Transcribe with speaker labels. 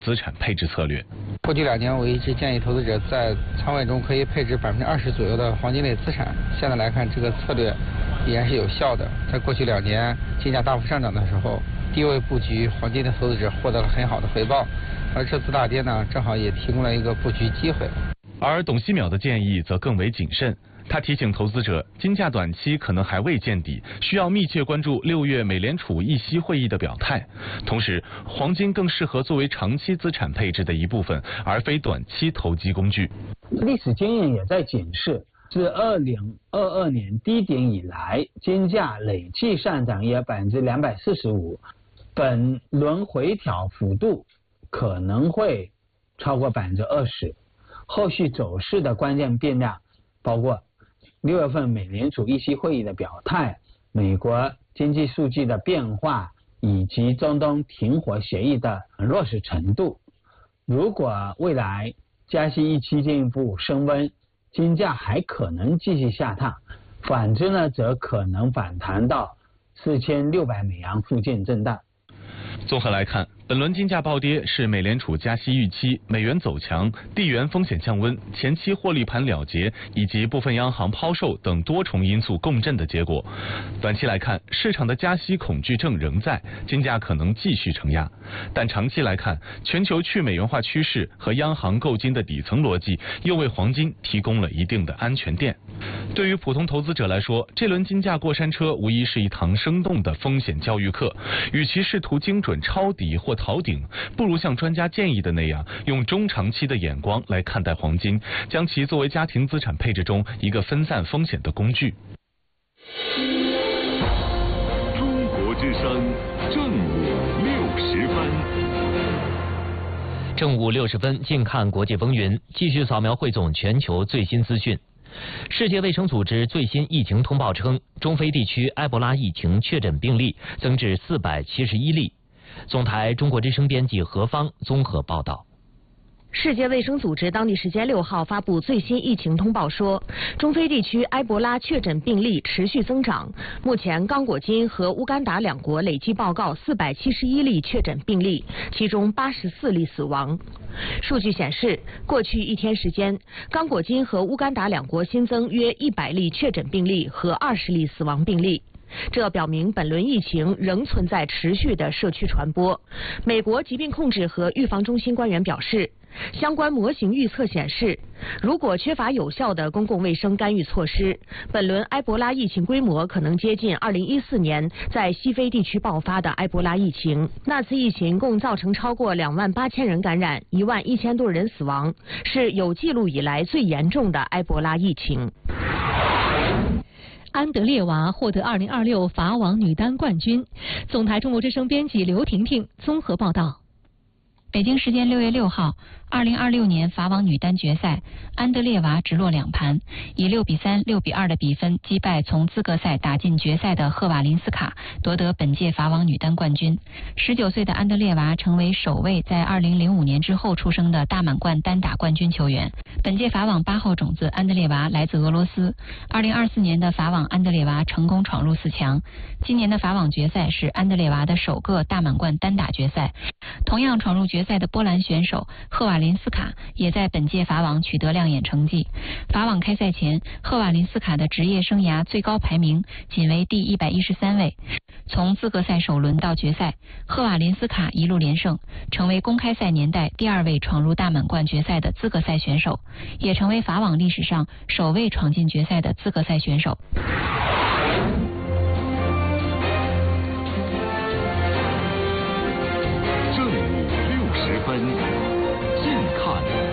Speaker 1: 资产配置策略。
Speaker 2: 过去2年，我一直建议投资者在仓位中可以配置20%左右的黄金类资产。现在来看，这个策略依然是有效的。在过去2年金价大幅上涨的时候，低位布局黄金的投资者获得了很好的回报，而这次大跌呢，正好也提供了一个布局机会。
Speaker 1: 而董希淼的建议则更为谨慎。他提醒投资者，金价短期可能还未见底，需要密切关注6月美联储议息会议的表态。同时，黄金更适合作为长期资产配置的一部分，而非短期投机工具。
Speaker 3: 历史经验也在警示，自2022年低点以来，金价累计上涨约245%，本轮回调幅度可能会超过20%。后续走势的关键变量包括6月份美联储议息会议的表态、美国经济数据的变化以及中东停火协议的落实程度。如果未来加息预期进一步升温，金价还可能继续下探，反之呢，则可能反弹到4600美元附近震荡。
Speaker 1: 综合来看，本轮金价暴跌是美联储加息预期、美元走强、地缘风险降温、前期获利盘了结以及部分央行抛售等多重因素共振的结果。短期来看，市场的加息恐惧症仍在，金价可能继续承压。但长期来看，全球去美元化趋势和央行购金的底层逻辑又为黄金提供了一定的安全垫。对于普通投资者来说，这轮金价过山车无疑是一堂生动的风险教育课。与其试图精准抄底或逃顶，不如像专家建议的那样，用中长期的眼光来看待黄金，将其作为家庭资产配置中一个分散风险的工具。
Speaker 4: 中国之声正午60分。
Speaker 5: 正午60分，近看国际风云，继续扫描汇总全球最新资讯。世界卫生组织最新疫情通报称，中非地区埃博拉疫情确诊病例增至471例。总台中国之声编辑何芳综合报道。
Speaker 6: 世界卫生组织当地时间6号发布最新疫情通报说，中非地区埃博拉确诊病例持续增长，目前刚果金和乌干达2国累计报告471例确诊病例，其中84例死亡。数据显示，过去1天时间，刚果金和乌干达2国新增约100例确诊病例和20例死亡病例。这表明本轮疫情仍存在持续的社区传播。美国疾病控制和预防中心官员表示，相关模型预测显示，如果缺乏有效的公共卫生干预措施，本轮埃博拉疫情规模可能接近2014年在西非地区爆发的埃博拉疫情。那次疫情共造成超过28000人感染，11000多人死亡，是有记录以来最严重的埃博拉疫情。
Speaker 7: 安德烈娃获得2026法网女单冠军。总台中国之声编辑刘婷婷综合报道。
Speaker 8: 北京时间6月6号，2026年法网女单决赛，安德烈娃直落2盘，以6比3、6比2的比分击败从资格赛打进决赛的赫瓦林斯卡，夺得本届法网女单冠军。19岁的安德烈娃成为首位在2005年之后出生的大满贯单打冠军球员。本届法网8号种子安德烈娃来自俄罗斯。2024年的法网安德烈娃成功闯入4强。今年的法网决赛是安德烈娃的首个大满贯单打决赛。同样闯入决赛的波兰选手赫瓦林斯卡也在本届法网取得亮眼成绩。法网开赛前，赫瓦林斯卡的职业生涯最高排名仅为第113位。从资格赛首轮到决赛，赫瓦林斯卡一路连胜，成为公开赛年代第2位闯入大满贯决赛的资格赛选手，也成为法网历史上首位闯进决赛的资格赛选手。
Speaker 4: 正午60分，近看